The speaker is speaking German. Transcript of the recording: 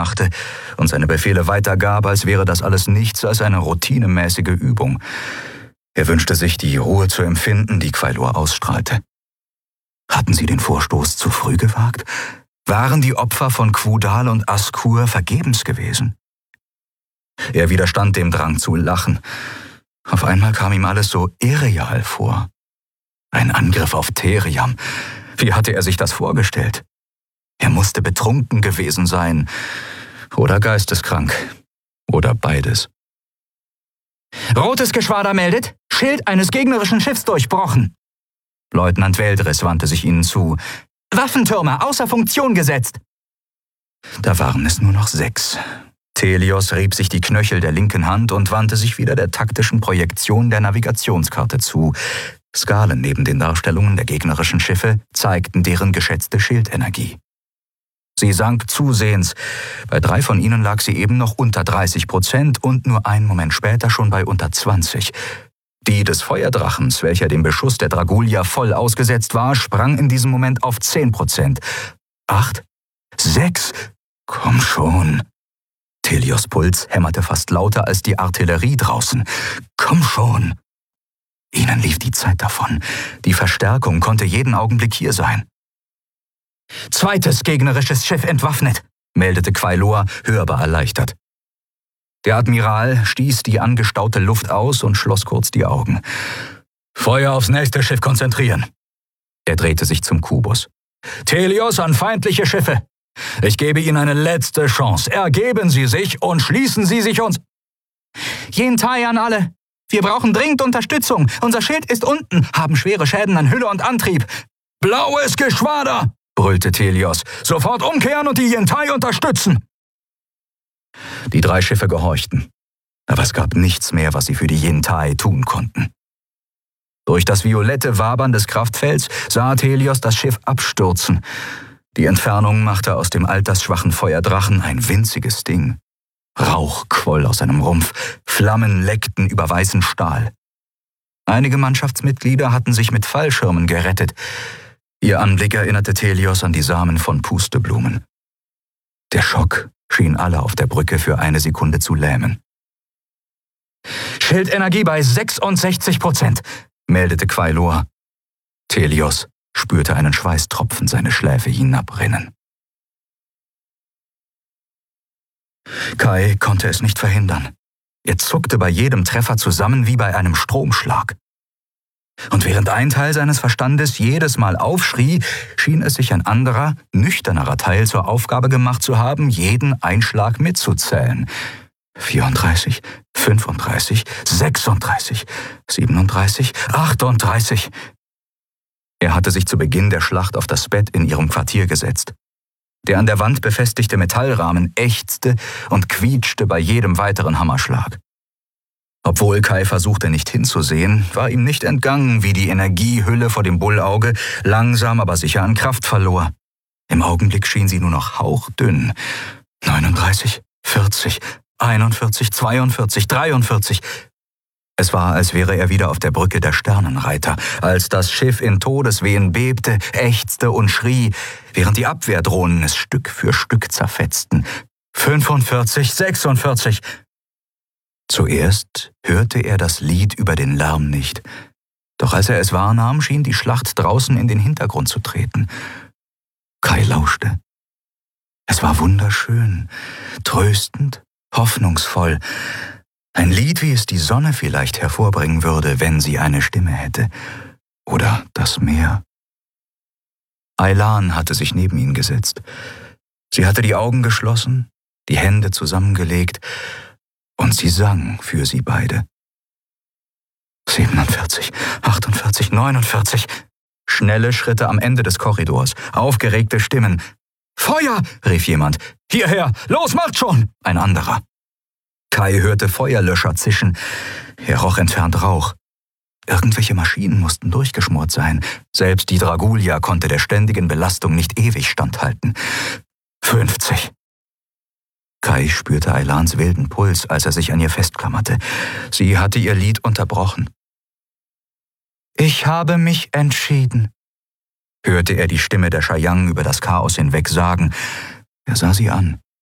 machte und seine Befehle weitergab, als wäre das alles nichts als eine routinemäßige Übung. Er wünschte sich, die Ruhe zu empfinden, die Quailor ausstrahlte. Hatten sie den Vorstoß zu früh gewagt? Waren die Opfer von Quudal und Askur vergebens gewesen? Er widerstand dem Drang zu lachen. Auf einmal kam ihm alles so irreal vor. Ein Angriff auf Theriam. Wie hatte er sich das vorgestellt? Er musste betrunken gewesen sein. Oder geisteskrank. Oder beides. Rotes Geschwader meldet, Schild eines gegnerischen Schiffs durchbrochen. Leutnant Veldris wandte sich ihnen zu. Waffentürme außer Funktion gesetzt. Da waren es nur noch 6. Thelios rieb sich die Knöchel der linken Hand und wandte sich wieder der taktischen Projektion der Navigationskarte zu. Skalen neben den Darstellungen der gegnerischen Schiffe zeigten deren geschätzte Schildenergie. Sie sank zusehends. Bei 3 von ihnen lag sie eben noch unter 30% und nur einen Moment später schon bei unter 20%. Die des Feuerdrachens, welcher dem Beschuss der Dragulia voll ausgesetzt war, sprang in diesem Moment auf 10%. 8? 6? Komm schon. Thelios Puls hämmerte fast lauter als die Artillerie draußen. Komm schon. Ihnen lief die Zeit davon. Die Verstärkung konnte jeden Augenblick hier sein. Zweites gegnerisches Schiff entwaffnet, meldete Quailor, hörbar erleichtert. Der Admiral stieß die angestaute Luft aus und schloss kurz die Augen. Feuer aufs nächste Schiff konzentrieren. Er drehte sich zum Kubus. Thelios an feindliche Schiffe. Ich gebe Ihnen eine letzte Chance. Ergeben Sie sich und schließen Sie sich uns. Yentai an alle. Wir brauchen dringend Unterstützung. Unser Schild ist unten, haben schwere Schäden an Hülle und Antrieb. Blaues Geschwader, brüllte Thelios. Sofort umkehren und die Yentai unterstützen. Die 3 Schiffe gehorchten. Aber es gab nichts mehr, was sie für die Yentai tun konnten. Durch das violette Wabern des Kraftfelds sah Thelios das Schiff abstürzen. Die Entfernung machte aus dem altersschwachen Feuerdrachen ein winziges Ding. Rauch quoll aus seinem Rumpf, Flammen leckten über weißen Stahl. Einige Mannschaftsmitglieder hatten sich mit Fallschirmen gerettet. Ihr Anblick erinnerte Thelios an die Samen von Pusteblumen. Der Schock schien alle auf der Brücke für eine Sekunde zu lähmen. Schildenergie bei 66%, meldete Quailor. Thelios spürte einen Schweißtropfen seine Schläfe hinabrinnen. Kai konnte es nicht verhindern. Er zuckte bei jedem Treffer zusammen wie bei einem Stromschlag. Und während ein Teil seines Verstandes jedes Mal aufschrie, schien es sich ein anderer, nüchternerer Teil zur Aufgabe gemacht zu haben, jeden Einschlag mitzuzählen. 34, 35, 36, 37, 38. Er hatte sich zu Beginn der Schlacht auf das Bett in ihrem Quartier gesetzt. Der an der Wand befestigte Metallrahmen ächzte und quietschte bei jedem weiteren Hammerschlag. Obwohl Kai versuchte, nicht hinzusehen, war ihm nicht entgangen, wie die Energiehülle vor dem Bullauge langsam aber sicher an Kraft verlor. Im Augenblick schien sie nur noch hauchdünn. 39, 40, 41, 42, 43. Es war, als wäre er wieder auf der Brücke der Sternenreiter, als das Schiff in Todeswehen bebte, ächzte und schrie, während die Abwehrdrohnen es Stück für Stück zerfetzten. 45, 46. Zuerst hörte er das Lied über den Lärm nicht. Doch als er es wahrnahm, schien die Schlacht draußen in den Hintergrund zu treten. Kai lauschte. Es war wunderschön, tröstend, hoffnungsvoll. Ein Lied, wie es die Sonne vielleicht hervorbringen würde, wenn sie eine Stimme hätte. Oder das Meer. Aylan hatte sich neben ihn gesetzt. Sie hatte die Augen geschlossen, die Hände zusammengelegt, und sie sang für sie beide. 47, 48, 49. Schnelle Schritte am Ende des Korridors, aufgeregte Stimmen. »Feuer!« rief jemand. »Hierher! Los, macht schon!« ein anderer. Kai hörte Feuerlöscher zischen. Er roch entfernt Rauch. Irgendwelche Maschinen mussten durchgeschmort sein. Selbst die Dragulia konnte der ständigen Belastung nicht ewig standhalten. 50. Kai spürte Aylans wilden Puls, als er sich an ihr festklammerte. Sie hatte ihr Lied unterbrochen. »Ich habe mich entschieden«, hörte er die Stimme der Chayang über das Chaos hinweg sagen. Er sah sie an.